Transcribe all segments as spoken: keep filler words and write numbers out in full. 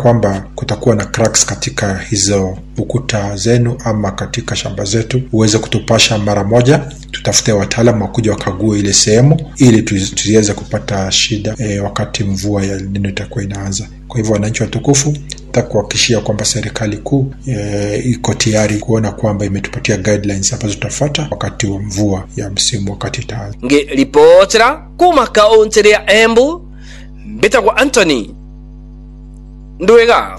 kwamba kutakuwa na cracks katika hizo ukuta zenu ama katika shamba zetu, uweze kutupasha mara moja, tutafute wataalamu wakuja wakague ile sehemu ili tuziweze kupata shida e, wakati mvua ya El Nino itakuwa inaanza. Kwa hivyo wananchi watukufu, takuhakikishia kwamba serikali kuu e, iko tayari kuona kwamba imetupatia guidelines ambazo tutafuata wakati wa mvua ya msimu wakati itaanza. Nge ripotera kuma kaunti ya Embu, Betagwa Anthony Ndwega,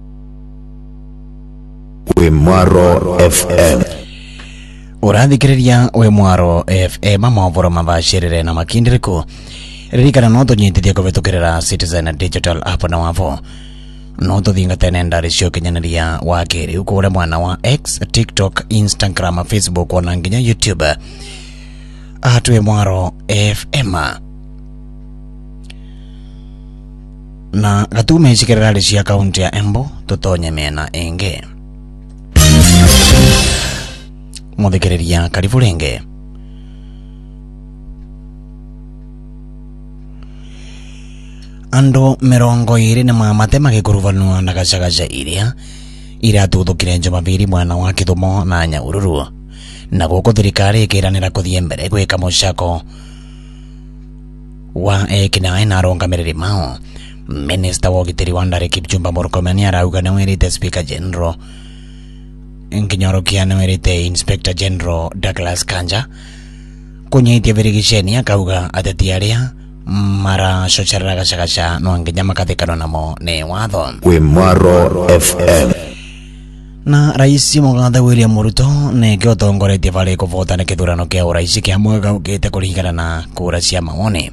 Wemwaro F M. Urathikiriria Wemwaro F M, mavoro mabashirire na makindiriku ririkana no tunyitithia kuvitukirira Citizen Digital app na wavo no tuthingate nenda ricio kinyanĩria wa kiri ukure mwana wa X, TikTok, Instagram, Facebook na nginya YouTube at Wemwaro F M. Na gatume cikirira ricia kaunti ya Embu tutonye mena enge muthikiriria karibu renge. Ando mirongo iri na mamate magikuruvanua na gacagaca iria iratuthukire Jumapili mwana wa Kithumo na Nyahururu, na guku thirikari ikiranira kuthie mbere gwika mucako wa ekinae na arongamiriri mao. Minister wa ugitiri wa ndari Kipchumba Murkomen arauga na wirite Speaker General Nkinyorokia na wirite Inspector General Douglas Kanja kunyitia virigisheni, akauga ateti aria mara shocherera gacagaca no nginya makathikano namo ni watho. Wemwaro F M. Na Rais Mugathe William Ruto nĩkĩo ũtongoretie barĩ kũvotana kĩthurano kĩa ũrais kĩa mwaka ũkĩte kũringana na kura cia mawoni.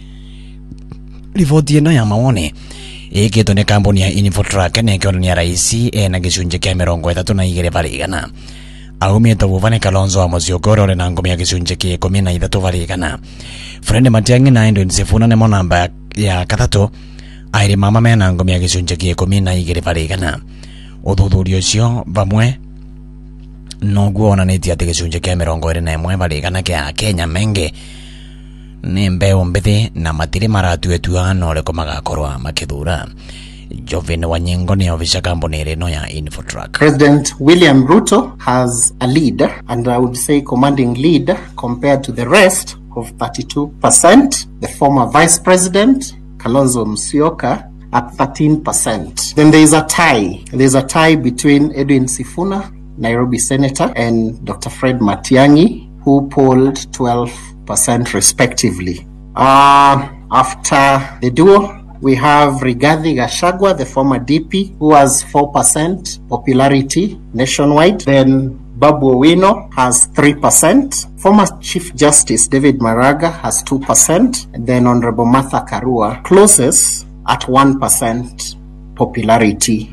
Riboti ĩno ya mawoni ĩkĩtwo nĩ kambuni ya Infotrack nĩkĩonania rais ena gĩcunjĩ kĩa mĩrongo ĩtatũ na igĩrĩ barĩ igana. Aumĩte Vuvane Kalonzo wa Musyoka ũrĩa na ngũmi ya gĩcunjĩ kĩa ikũmi na ithatũ barĩ igana. Fred Matiang'i na Edwin Sifuna nĩmo namba ya kathatũ, aĩrĩ mama mena ngũmi ya gĩcunjĩ kĩa ikũmi na igĩrĩ barĩ igana. Uthuthuria ucio vamwe noguo onanĩtie atĩ gĩcunjĩ kĩa mĩrongo ĩrĩ na ĩmwe barĩ igana kĩa Kenya menge nĩ mbeũ mbithi na matirĩ maratuetua na ũrĩkũ magakorwa makĩthura. Jovin Wanyingo ni ofisa kambuni ĩno ya Infotrack. President William Ruto has a lead, and I would say commanding lead, compared to the rest of thirty-two percent. The former Vice President Kalonzo Musyoka at thirteen percent. Then there is a tie. There's a tie between Edwin Sifuna, Nairobi Senator, and Doctor Fred Matiang'i, who polled twelve percent respectively. Uh, after the duo, we have Rigathi Gachagua, the former D P, who has four percent popularity nationwide. Then Babu Owino has three percent. Former Chief Justice David Maraga has two percent. And then Honorable Martha Karua closes at one percent popularity.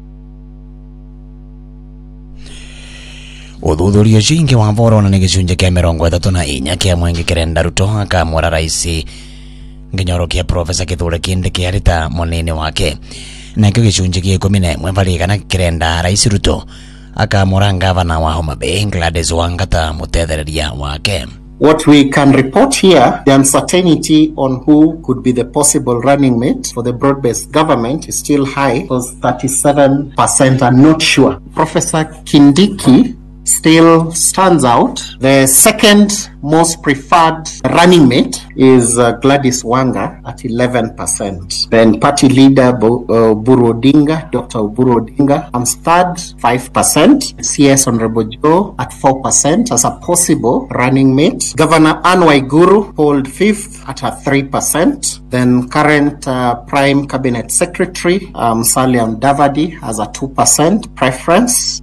Uthuthuria ucio ingi wa voro na gĩcunjĩ kĩa mĩrongo ĩtatũ na inya kĩa mwenge kĩrenda Ruto akamwara rais Nkinyorokia Profesa Kithure Kindiki arĩ ta mũnini wake, nakĩo gĩcunjĩ kĩa ikũmi na ĩmwe barĩ igana kĩrenda rais Ruto akamwara ngavana wa Homa Bay Gladys Wanga ta mũtethereria wake. What we can report here, the uncertainty on who could be the possible running mate for the broad-based government is still high, because thirty-seven percent are not sure. Professor Kindiki still stands out. The second most preferred running mate is uh, Gladys Wanga at eleven percent. Then party leader Bo, uh, Oburu Odinga, Doctor Oburu Odinga, comes third, five percent. C S Honorable Joe at four percent as a possible running mate. Governor Anne Waiguru polled fifth at a three percent. Then current uh, Prime Cabinet Secretary um, Musalia Mudavadi has a two percent preference.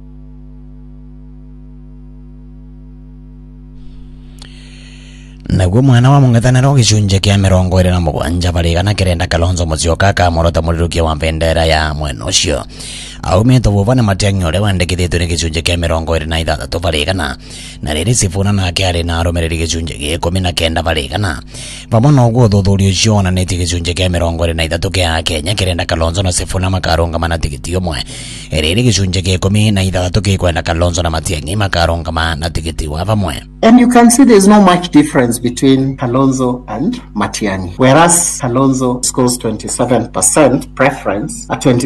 Naguo mwana wa mũng'ethanĩro gĩcunjĩ kĩa mĩrongo ĩrĩ na mũgwanja barĩ igana kĩrenda Kalonzo Musyoka akamũrota mũrirũkia wa bendera ya mwena ũcio. Aumĩte Vuvane Matiang'i ũrĩa wandĩkithĩtio nĩ gĩcunjĩ kĩa mĩrongo ĩrĩ na ithathatũ barĩ igana, na rĩrĩ Sifuna nake arĩ na arũmĩrĩri gĩcunjĩ gĩa ikũmi na kenda barĩ igana. Vamwe na ũguo ũthuthuria ũcio wonanĩtie gĩcunjĩ kĩa mĩrongo ĩrĩ na ithatũ kĩa Kenya kĩrenda Kalonzo na Sifuna makarũngama na tigiti ũmwe, rĩrĩ gĩcunjĩ gĩa ikũmi na ithathatũ gĩkwenda Kalonzo na Matiang'i makarũngama na tigiti wa vamwe. And you can see there's no much difference between Kalonzo and Matiang'i. Whereas Kalonzo scores twenty-seven percent preference at twenty